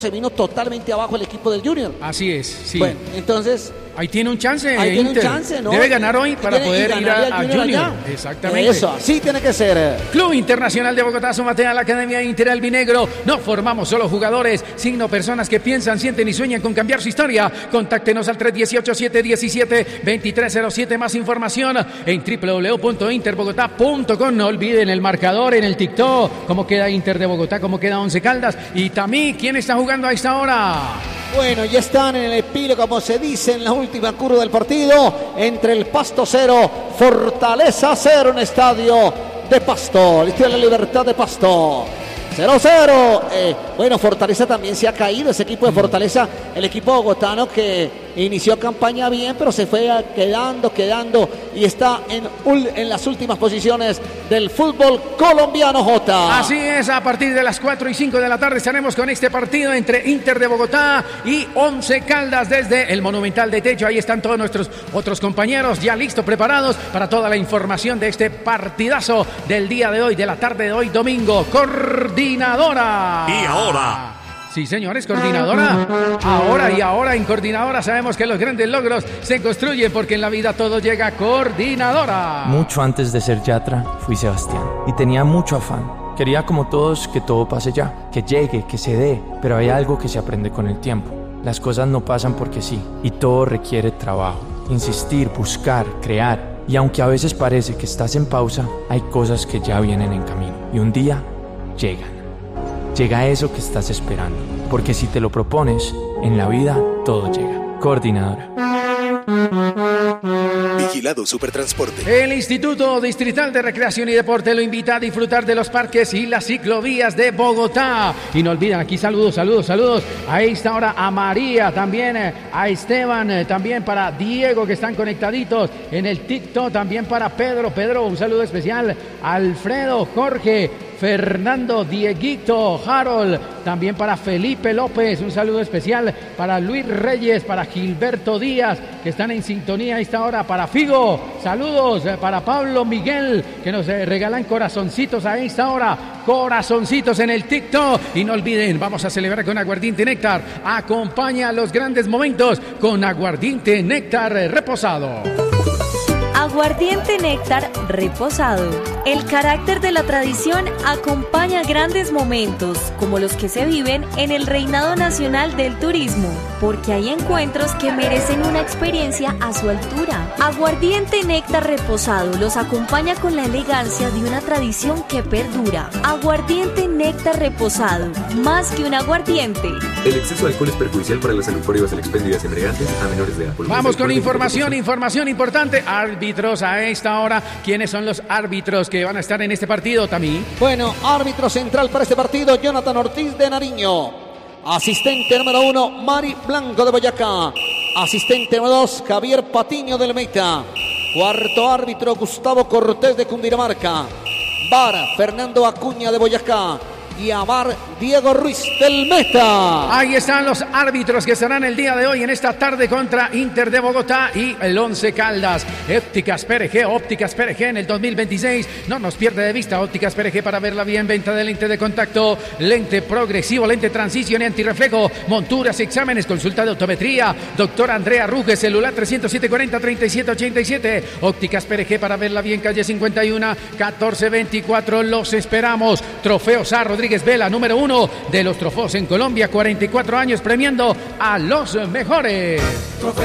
se vino totalmente abajo el equipo del Junior. Así es, sí. Bueno, entonces... Ahí tiene un chance. Ahí tiene un chance, ¿no? Debe ganar hoy para poder ir a Junior. Exactamente. Eso, así tiene que ser. Club Internacional de Bogotá, súmate a la Academia Inter Albinegro. No formamos solo jugadores, sino personas que piensan, sienten y sueñan con cambiar su historia. Contáctenos al 318-717-2307. Más información en www.interbogotá.com. No olviden el marcador en el TikTok. ¿Cómo queda Inter de Bogotá? ¿Cómo queda Once Caldas? Y también, ¿quién está jugando a esta hora? Bueno, ya están en el epílogo, como se dice, en la última curva del partido, entre el Pasto 0, Fortaleza 0 en estadio de Pasto, el Estadio de la Libertad de Pasto. 0-0. Bueno, Fortaleza también se ha caído, ese equipo de Fortaleza, el equipo bogotano que inició campaña bien, pero se fue quedando y está en las últimas posiciones del fútbol colombiano, Jota. Así es, a partir de las 4 y 5 de la tarde estaremos con este partido entre Inter de Bogotá y Once Caldas desde el Monumental de Techo. Ahí están todos nuestros otros compañeros ya listos, preparados para toda la información de este partidazo del día de hoy, de la tarde de hoy, domingo. Coordinadora. Y ahora... Sí, señores, coordinadora. Ahora en coordinadora sabemos que los grandes logros se construyen porque en la vida todo llega a coordinadora. Mucho antes de ser Yatra, fui Sebastián y tenía mucho afán. Quería como todos que todo pase ya, que llegue, que se dé, pero hay algo que se aprende con el tiempo. Las cosas no pasan porque sí y todo requiere trabajo, insistir, buscar, crear. Y aunque a veces parece que estás en pausa, hay cosas que ya vienen en camino y un día llegan. Llega eso que estás esperando, porque si te lo propones, en la vida todo llega. Coordinadora. Vigilado Supertransporte. El Instituto Distrital de Recreación y Deporte lo invita a disfrutar de los parques y las ciclovías de Bogotá. Y no olviden, aquí saludos. A esta hora a María, también a Esteban, también para Diego, que están conectaditos en el TikTok, también para Pedro, un saludo especial, Alfredo, Jorge, Fernando, Dieguito, Harold, también para Felipe López, un saludo especial para Luis Reyes, para Gilberto Díaz, que están en sintonía a esta hora, para Figo, saludos para Pablo Miguel, que nos regalan corazoncitos a esta hora, corazoncitos en el TikTok. Y no olviden, vamos a celebrar con Aguardiente Néctar, acompaña los grandes momentos con Aguardiente Néctar reposado. Aguardiente Néctar reposado. El carácter de la tradición acompaña grandes momentos, como los que se viven en el Reinado Nacional del Turismo, porque hay encuentros que merecen una experiencia a su altura. Aguardiente Néctar reposado los acompaña con la elegancia de una tradición que perdura. Aguardiente Néctar reposado, más que un aguardiente. El exceso de alcohol es perjudicial para la salud, prohíbase el expendio de embriagantes a menores de edad. Vamos con información importante. Árbitros a esta hora. ¿Quiénes son los árbitros que van a estar en este partido, Tami? Bueno, árbitro central para este partido, Jonathan Ortiz de Nariño. Asistente número 1, Mari Blanco de Boyacá. Asistente número 2, Javier Patiño del Meita. Cuarto árbitro, Gustavo Cortés de Cundinamarca. VAR, Fernando Acuña de Boyacá. Y a VAR, Diego Ruiz del Meta. Ahí están los árbitros que estarán el día de hoy en esta tarde contra Inter de Bogotá y el Once Caldas. Ópticas PRG en el 2026. No nos pierde de vista Ópticas PRG para verla bien. Venta de lente de contacto, lente progresivo, lente transición y antirreflejo, monturas, exámenes, consulta de optometría. Doctor Andrea Ruge, celular 307-40-3787. Ópticas PRG para verla bien, calle 51, 1424. Los esperamos. Trofeo Sá Rodríguez Vela, número 1 de los trofeos en Colombia, 44 años premiando a los mejores.